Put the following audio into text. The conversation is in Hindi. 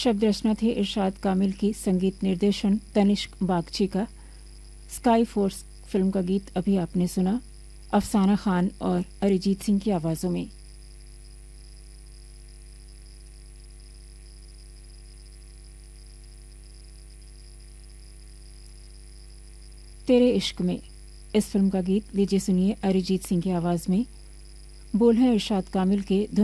शब्द रचना थे इरशाद कामिल की, संगीत निर्देशन तनिष्क बागची का। स्काई फोर्स फिल्म का गीत अभी आपने सुना, अफसाना खान और अरिजीत सिंह की आवाजों में। तेरे इश्क में इस फिल्म का गीत लीजिए सुनिए अरिजीत सिंह की आवाज में। बोल हैं इरशाद कामिल के,